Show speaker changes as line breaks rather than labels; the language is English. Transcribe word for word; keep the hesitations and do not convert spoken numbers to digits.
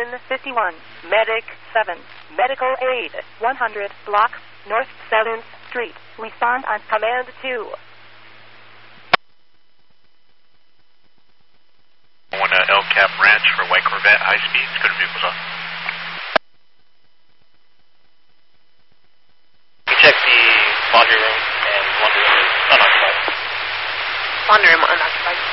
one fifty-one, Medic seven, Medical Aid, one hundred, Block, North seventh Street. Respond on Command two.
One uh, El Cap Ranch for White Corvette, high speeds, good vehicles off. We check the laundry room, and laundry room is unoccupied.
Laundry room unoccupied.